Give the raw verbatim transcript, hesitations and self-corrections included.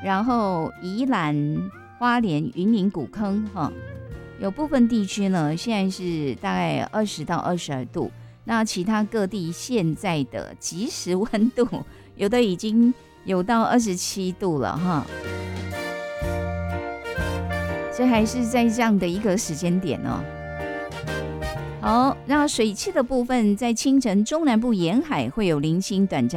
然后宜兰、花莲、云林古坑哈，有部分地区呢现在是大概二十到二十二度，那其他各地现在的即时温度有的已经有到二十七度了哈，这还是在这样的一个时间点哦。好，那水汽的部分在清晨中南部沿海会有零星短暂